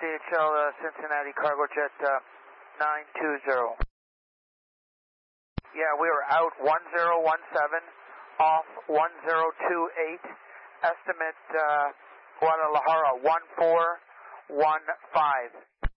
DHL Cincinnati Cargo Jet 920. Yeah, we were out 1017, off 1028, estimate Guadalajara 1415.